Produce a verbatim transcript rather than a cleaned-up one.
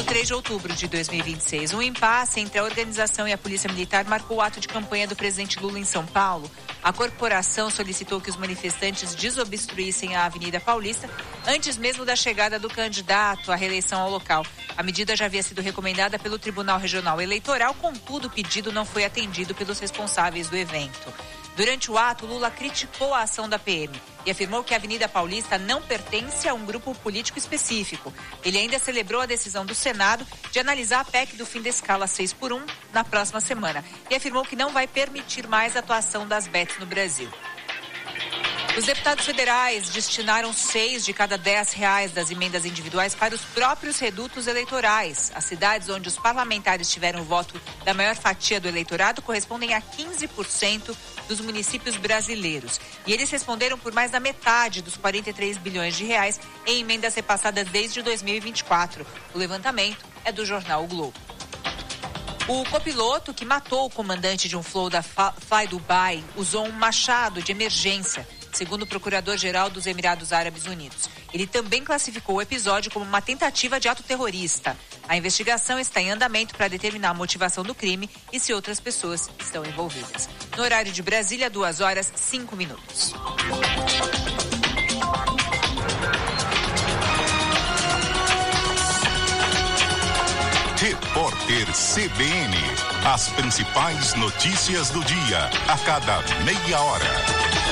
três de outubro de dois mil e vinte e seis, um impasse entre a organização e a Polícia Militar marcou o ato de campanha do presidente Lula em São Paulo. A corporação solicitou que os manifestantes desobstruíssem a Avenida Paulista antes mesmo da chegada do candidato à reeleição ao local. A medida já havia sido recomendada pelo Tribunal Regional Eleitoral, contudo, o pedido não foi atendido pelos responsáveis do evento. Durante o ato, Lula criticou a ação da P M e afirmou que a Avenida Paulista não pertence a um grupo político específico. Ele ainda celebrou a decisão do Senado de analisar a P E C do fim da escala seis por um na próxima semana e afirmou que não vai permitir mais a atuação das bets no Brasil. Os deputados federais destinaram seis de cada dez reais das emendas individuais para os próprios redutos eleitorais. As cidades onde os parlamentares tiveram o voto da maior fatia do eleitorado correspondem a quinze por cento dos municípios brasileiros. E eles responderam por mais da metade dos quarenta e três bilhões de reais em emendas repassadas desde dois mil e vinte e quatro. O levantamento é do jornal O Globo. O copiloto que matou o comandante de um voo da Fly Dubai usou um machado de emergência, segundo o procurador-geral dos Emirados Árabes Unidos. Ele também classificou o episódio como uma tentativa de ato terrorista. A investigação está em andamento para determinar a motivação do crime e se outras pessoas estão envolvidas. No horário de Brasília, duas horas, cinco minutos. Repórter C B N. As principais notícias do dia, a cada meia hora.